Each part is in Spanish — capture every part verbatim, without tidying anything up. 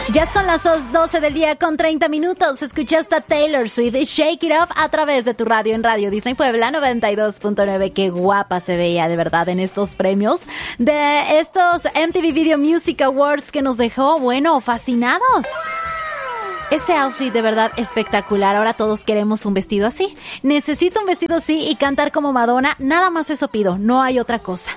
Ya son las doce del día con treinta minutos. Escuchaste a Taylor Swift y Shake It Up a través de tu radio en Radio Disney Puebla noventa y dos punto nueve. Qué guapa se veía de verdad en estos premios de estos M T V Video Music Awards que nos dejó, bueno, fascinados. Ese outfit de verdad espectacular. Ahora todos queremos un vestido así. Necesito un vestido así y cantar como Madonna. Nada más eso pido. No hay otra cosa.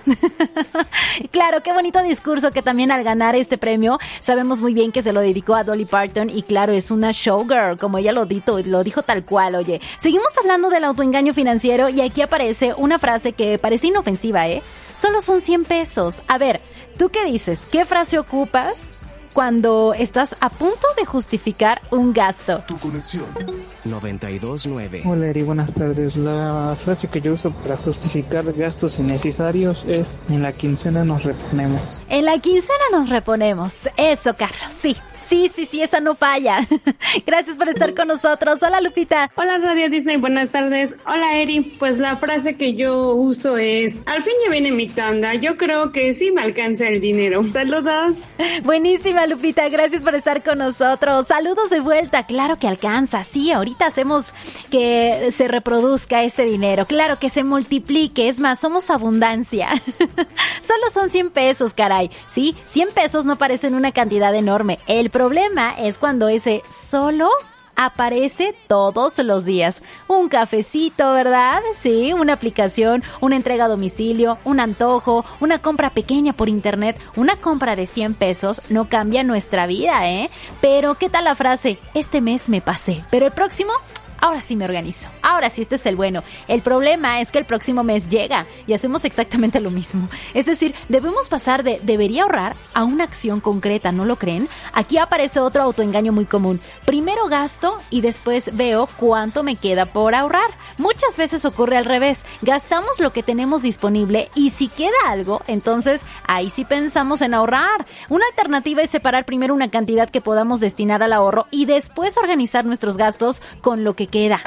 Claro, qué bonito discurso que también al ganar este premio sabemos muy bien que se lo dedicó a Dolly Parton y claro, es una showgirl, como ella lo dijo, lo dijo tal cual. Oye, seguimos hablando del autoengaño financiero y aquí aparece una frase que parece inofensiva, ¿eh? Solo son cien pesos. A ver, ¿tú qué dices? ¿Qué frase ocupas cuando estás a punto de justificar un gasto? Tu conexión noventa y dos punto nueve. Hola Eri, buenas tardes. La frase que yo uso para justificar gastos innecesarios es: en la quincena nos reponemos. En la quincena nos reponemos. Eso, Carlos, sí. Sí, sí, sí, esa no falla. Gracias por estar con nosotros. Hola, Lupita. Hola, Radio Disney, buenas tardes. Hola, Eri. Pues la frase que yo uso es: al fin ya viene mi tanda. Yo creo que sí me alcanza el dinero. Saludos. Buenísima, Lupita. Gracias por estar con nosotros. Saludos de vuelta. Claro que alcanza. Sí, ahorita hacemos que se reproduzca este dinero. Claro que se multiplique. Es más, somos abundancia. Solo son cien pesos, caray. Sí, cien pesos no parecen una cantidad enorme. El problema es cuando ese solo aparece todos los días. Un cafecito, ¿verdad? Sí, una aplicación, una entrega a domicilio, un antojo, una compra pequeña por internet, una compra de cien pesos no cambia nuestra vida, ¿eh? Pero, ¿qué tal la frase? Este mes me pasé, pero el próximo... ahora sí me organizo. Ahora sí, este es el bueno. El problema es que el próximo mes llega y hacemos exactamente lo mismo. Es decir, debemos pasar de debería ahorrar a una acción concreta, ¿no lo creen? Aquí aparece otro autoengaño muy común. Primero gasto y después veo cuánto me queda por ahorrar. Muchas veces ocurre al revés. Gastamos lo que tenemos disponible y si queda algo, entonces ahí sí pensamos en ahorrar. Una alternativa es separar primero una cantidad que podamos destinar al ahorro y después organizar nuestros gastos con lo que queda.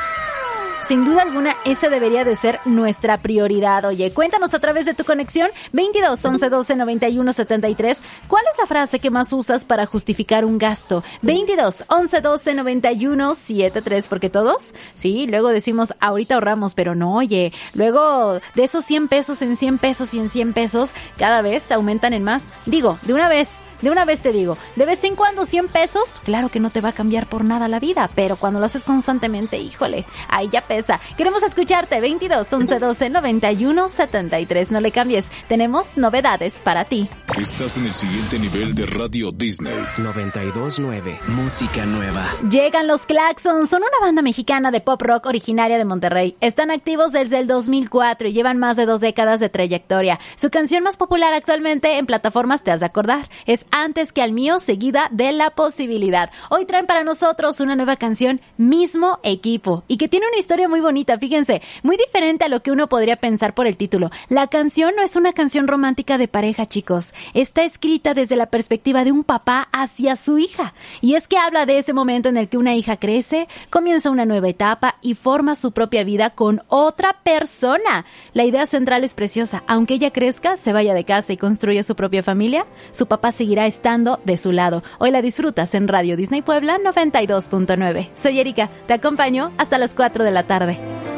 Sin duda alguna, esa debería de ser nuestra prioridad. Oye, cuéntanos a través de tu conexión veintidós, once, doce, noventa y uno, setenta y tres. ¿Cuál es la frase que más usas para justificar un gasto? veintidós, once, doce, noventa y uno, setenta y tres. Porque todos, sí, luego decimos, ahorita ahorramos, pero no, oye. Luego, de esos cien pesos en cien pesos y en cien pesos, cada vez aumentan en más. Digo, de una vez, de una vez te digo, de vez en cuando cien pesos, claro que no te va a cambiar por nada la vida, pero cuando lo haces constantemente, híjole, ahí ya pesa. Queremos escucharte, veintidós, once, doce, noventa y uno, setenta y tres. No le cambies, tenemos novedades para ti. Estás en el siguiente nivel de Radio Disney. noventa y dos punto nueve. Música nueva. Llegan los Claxons, son una banda mexicana de pop rock originaria de Monterrey. Están activos desde el dos mil cuatro y llevan más de dos décadas de trayectoria. Su canción más popular actualmente en plataformas, te has de acordar, es Antes que al mío, seguida de La Posibilidad. Hoy traen para nosotros una nueva canción, Mismo Equipo, y que tiene una historia muy bonita, fíjense, muy diferente a lo que uno podría pensar por el título. La canción no es una canción romántica de pareja, chicos. Está escrita desde la perspectiva de un papá hacia su hija. Y es que habla de ese momento en el que una hija crece, comienza una nueva etapa y forma su propia vida con otra persona. La idea central es preciosa. Aunque ella crezca, se vaya de casa y construya su propia familia, su papá seguirá estando de su lado. Hoy la disfrutas en Radio Disney Puebla noventa y dos punto nueve. Soy Erika, te acompaño hasta las cuatro de la tarde.